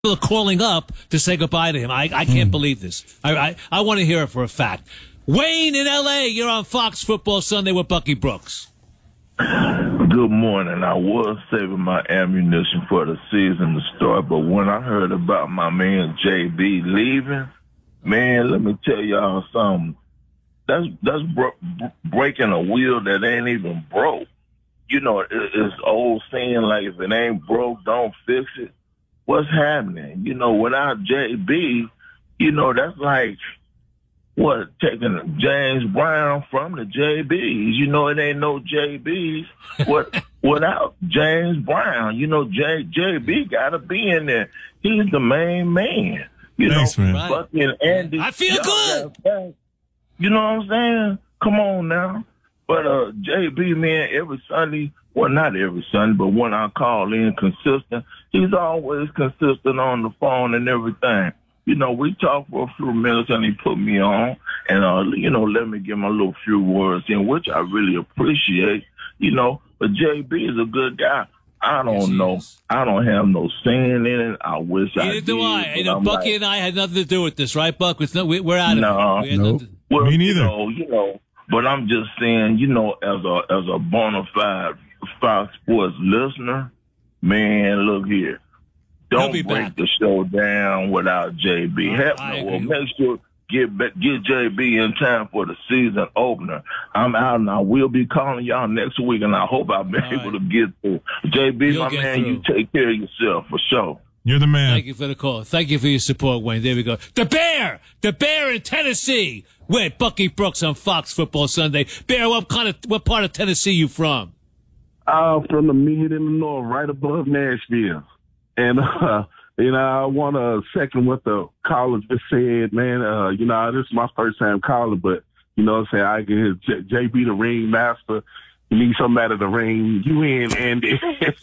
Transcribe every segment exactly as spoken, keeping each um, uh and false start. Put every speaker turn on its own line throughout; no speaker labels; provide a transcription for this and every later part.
People are calling up to say goodbye to him. I, I can't
Mm.
believe this. I, I, I want to hear it for a fact. Wayne in L A, you're on Fox Football Sunday with Bucky Brooks.
Good morning. I was saving my ammunition for the season to start, but when I heard about my man J B leaving, man, let me tell y'all something. That's that's bro- breaking a wheel that ain't even broke. You know, it, it's old saying like, if it ain't broke, don't fix it. What's happening? You know, without J B, you know, that's like, what, taking James Brown from the J Bs. You know, it ain't no J Bs what, without James Brown. You know, J, JB got to be in there. He's the main man. You
Thanks,
know,
man.
Bucky and Andy.
I feel good.
Got, you know what I'm saying? Come on now. But uh, J B, man, every Sunday, well, not every Sunday, but when I call in consistent, he's always consistent on the phone and everything. You know, we talked for a few minutes and he put me on and, uh, you know, let me get my little few words in, which I really appreciate, you know. But J B is a good guy. I don't
Yes, he
know.
is.
I don't have no sin in it. I wish I
Neither
did.
do I.
but
You know,
I'm
Bucky
like,
and I had nothing to do with this, right, Buck? It's no, we, we're out of
No.
it. We had
Nope.
nothing-
Well,
Me neither.
You know, you know, but I'm just saying, you know, as a as a bona fide Fox Sports listener, man, look here.
He'll
Don't
be
break
back.
the show down without J B.
I-
Heck
I
no. Well,
agree.
make sure get back, get J B in time for the season opener. I'm out and I will be calling y'all next week, and I hope I'll be
All
able
right.
to get through. J B,
You'll
my
get
man, you
through.
take care of yourself for sure.
You're the man.
Thank you for the call. Thank you for your support, Wayne. There we go. The Bear! The Bear in Tennessee! With Bucky Brooks on Fox Football Sunday. Bear, what kind of what part of Tennessee you from?
Uh, from the mid in the north, right above Nashville. And, uh, you know, I want to second what the caller just said, man. Uh, you know, this is my first time calling, but, you know what I'm saying, I get J- J B the ring master. You need somebody to ring you in, Andy.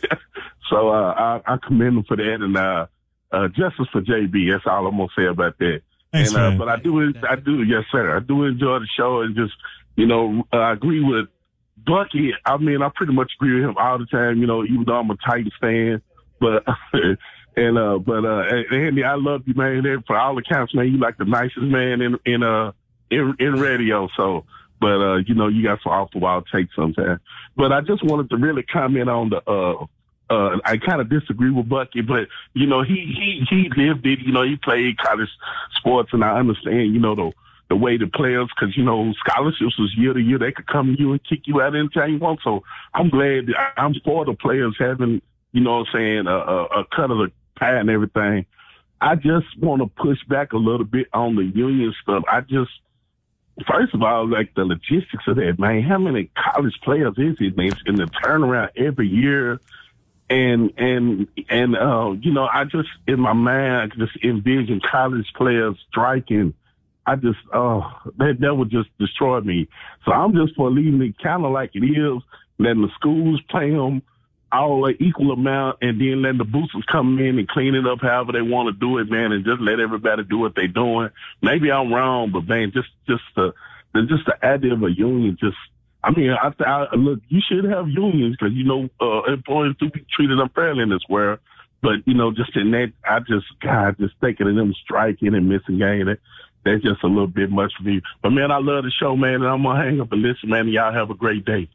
so, uh, I, I commend him for that. And, uh, uh, justice for J B. That's all I'm going to say about that.
Thanks,
and, uh,
man.
but I do, I do, yes, sir. I do enjoy the show and just, you know, uh, I agree with Bucky. I mean, I pretty much agree with him all the time, you know, even though I'm a Titans fan, but, and, uh, but, uh, Andy, I love you, man. And for all accounts, man, you like the nicest man in, in, uh, in, in radio. So, but, uh, you know, you got some awful wild takes sometimes. But I just wanted to really comment on the, uh, Uh, I kind of disagree with Bucky, but, you know, he, he, he lived it, you know, he played college sports, and I understand, you know, the, the way the players, cause, you know, scholarships was year to year. They could come to you and kick you out anytime you want. So I'm glad that I'm for the players having, you know what I'm saying, a, a, a cut of the pie and everything. I just want to push back a little bit on the union stuff. I just, first of all, like the logistics of that, man, how many college players is it, man? It's going to turn around every year. And, and, and, uh, you know, I just, in my mind, I just envision college players striking. I just, oh, that, that would just destroy me. So I'm just for leaving it kind of like it is, letting the schools pay them all an equal amount, and then letting the boosters come in and clean it up however they want to do it, man, and just let everybody do what they're doing. Maybe I'm wrong, but man, just, just the, the just the idea of a union just, I mean, I, I look, you should have unions because, you know, uh, employees do be treated unfairly in this world. But, you know, just in that, I just, God, just thinking of them striking and missing game, that, that's just a little bit much for me. But, man, I love the show, man, and I'm going to hang up and listen, man, and y'all have a great day.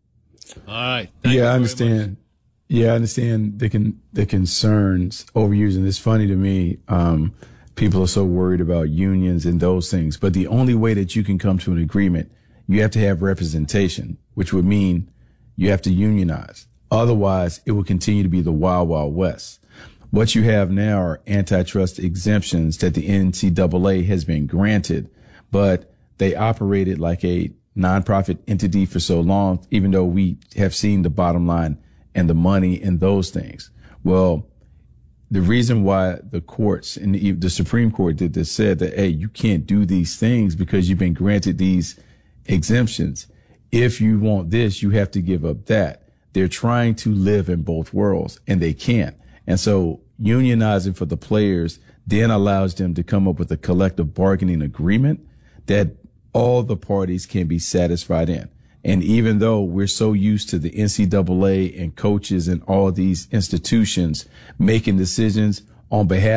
All right. Thank you
yeah, I
very
understand.
much.
Yeah, I understand the con- the concerns overusing. It's funny to me. Um, people are so worried about unions and those things, but the only way that you can come to an agreement, you have to have representation, which would mean you have to unionize. Otherwise, it will continue to be the wild, wild west. What you have now are antitrust exemptions that the N C double A has been granted, but they operated like a nonprofit entity for so long, even though we have seen the bottom line and the money and those things. Well, the reason why the courts and the, the Supreme Court did this said that, hey, you can't do these things because you've been granted these exemptions. If you want this, you have to give up that. They're trying to live in both worlds and they can't. And so unionizing for the players then allows them to come up with a collective bargaining agreement that all the parties can be satisfied in. And even though we're so used to the N C double A and coaches and all these institutions making decisions on behalf